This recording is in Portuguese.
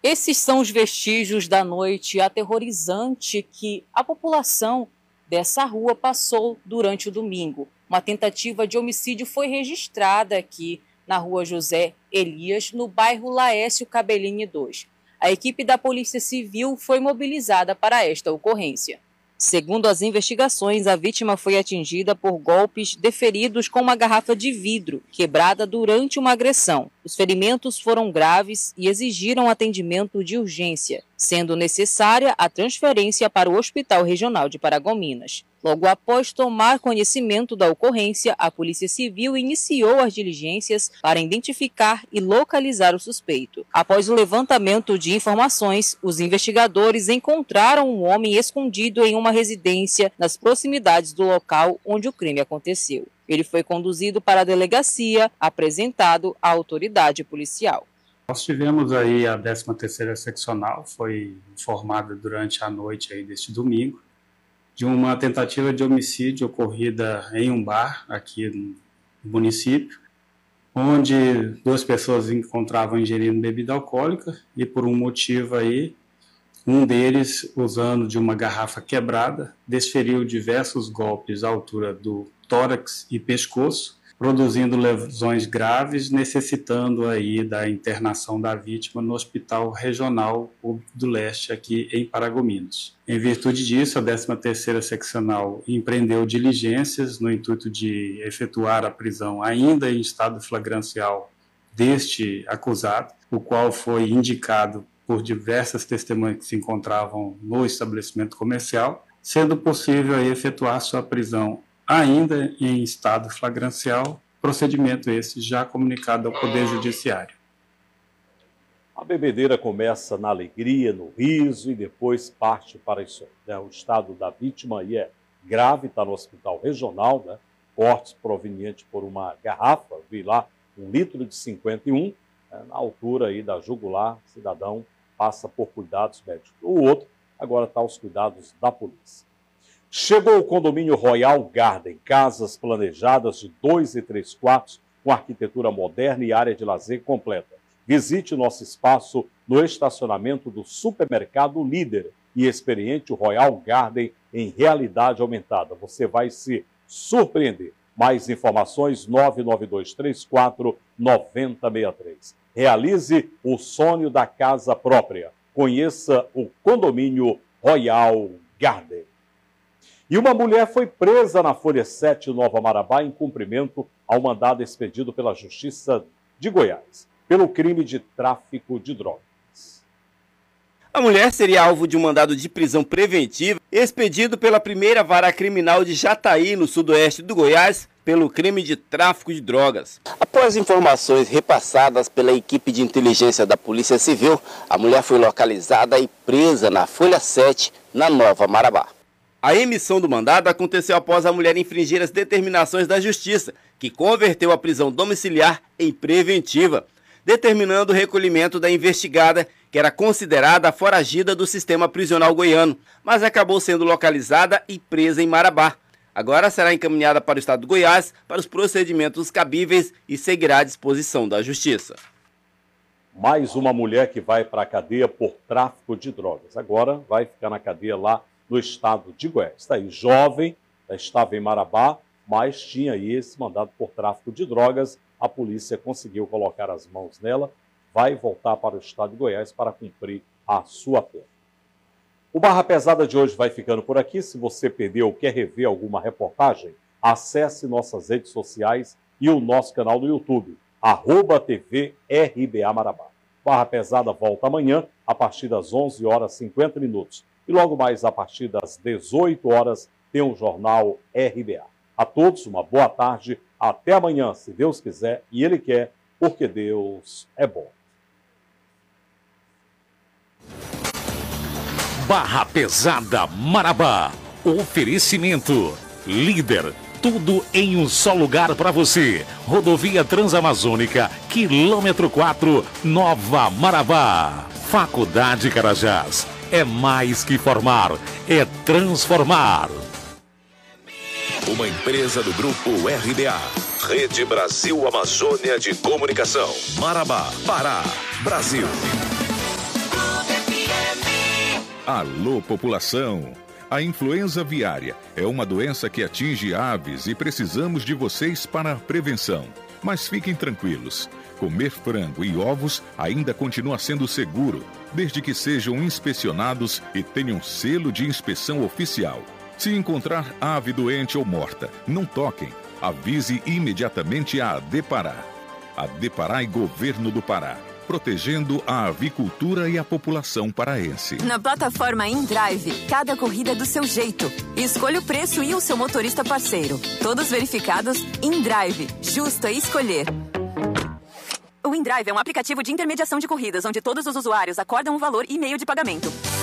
Esses são os vestígios da noite aterrorizante que a população dessa rua passou durante o domingo. Uma tentativa de homicídio foi registrada aqui na rua José Elias, no bairro Laércio Cabellini 2. A equipe da Polícia Civil foi mobilizada para esta ocorrência. Segundo as investigações, a vítima foi atingida por golpes deferidos com uma garrafa de vidro, quebrada durante uma agressão. Os ferimentos foram graves e exigiram atendimento de urgência, sendo necessária a transferência para o Hospital Regional de Paragominas. Logo após tomar conhecimento da ocorrência, a Polícia Civil iniciou as diligências para identificar e localizar o suspeito. Após o levantamento de informações, os investigadores encontraram um homem escondido em uma residência nas proximidades do local onde o crime aconteceu. Ele foi conduzido para a delegacia, apresentado à autoridade policial. Nós tivemos aí a 13ª seccional, foi informada durante a noite aí deste domingo, de uma tentativa de homicídio ocorrida em um bar aqui no município, onde 2 pessoas encontravam ingerindo bebida alcoólica e por um motivo aí, um deles, usando de uma garrafa quebrada, desferiu diversos golpes à altura do tórax e pescoço, produzindo lesões graves, necessitando aí da internação da vítima no Hospital Regional do Leste, aqui em Paragominas. Em virtude disso, a 13ª seccional empreendeu diligências no intuito de efetuar a prisão ainda em estado flagrancial deste acusado, o qual foi indicado por diversas testemunhas que se encontravam no estabelecimento comercial, sendo possível aí efetuar sua prisão ainda em estado flagrancial, procedimento esse já comunicado ao Poder Judiciário. A bebedeira começa na alegria, no riso e depois parte para isso. O estado da vítima aí é grave, está no hospital regional, cortes provenientes por uma garrafa, vi lá, 1 litro de 51, na altura aí da jugular, cidadão passa por cuidados médicos. O outro agora está aos cuidados da polícia. Chegou o condomínio Royal Garden, casas planejadas de 2 e 3 quartos, com arquitetura moderna e área de lazer completa. Visite nosso espaço no estacionamento do supermercado líder e experimente o Royal Garden em realidade aumentada. Você vai se surpreender. Mais informações, 99234-9063. Realize o sonho da casa própria. Conheça o condomínio Royal Garden. E uma mulher foi presa na Folha 7, Nova Marabá, em cumprimento ao mandado expedido pela Justiça de Goiás, pelo crime de tráfico de drogas. A mulher seria alvo de um mandado de prisão preventiva expedido pela primeira vara criminal de Jataí, no sudoeste do Goiás, pelo crime de tráfico de drogas. Após informações repassadas pela equipe de inteligência da Polícia Civil, a mulher foi localizada e presa na Folha 7, na Nova Marabá. A emissão do mandado aconteceu após a mulher infringir as determinações da Justiça, que converteu a prisão domiciliar em preventiva, determinando o recolhimento da investigada, que era considerada a foragida do sistema prisional goiano, mas acabou sendo localizada e presa em Marabá. Agora será encaminhada para o estado do Goiás para os procedimentos cabíveis e seguirá à disposição da Justiça. Mais uma mulher que vai para a cadeia por tráfico de drogas. Agora vai ficar na cadeia lá no estado de Goiás. Está aí, jovem, estava em Marabá, mas tinha aí esse mandado por tráfico de drogas. A polícia conseguiu colocar as mãos nela, vai voltar para o estado de Goiás para cumprir a sua pena. O Barra Pesada de hoje vai ficando por aqui. Se você perdeu ou quer rever alguma reportagem, acesse nossas redes sociais e o nosso canal do YouTube, @TV RBA Marabá. Barra Pesada volta amanhã, a partir das 11h50. E logo mais, a partir das 18h, tem o Jornal RBA. A todos, uma boa tarde. Até amanhã, se Deus quiser e Ele quer, porque Deus é bom. Barra Pesada Marabá. Oferecimento. Líder. Tudo em um só lugar para você. Rodovia Transamazônica, quilômetro 4, Nova Marabá. Faculdade Carajás. É mais que formar, é transformar. Uma empresa do Grupo RBA. Rede Brasil Amazônia de Comunicação. Marabá, Pará, Brasil. Alô, população! A influenza aviária é uma doença que atinge aves e precisamos de vocês para a prevenção. Mas fiquem tranquilos, comer frango e ovos ainda continua sendo seguro, desde que sejam inspecionados e tenham selo de inspeção oficial. Se encontrar ave doente ou morta, não toquem. Avise imediatamente a Adepará. Adepará e Governo do Pará, protegendo a avicultura e a população paraense. Na plataforma InDrive, cada corrida é do seu jeito. Escolha o preço e o seu motorista parceiro. Todos verificados, InDrive, justo a escolher. O InDrive é um aplicativo de intermediação de corridas, onde todos os usuários acordam um valor e meio de pagamento.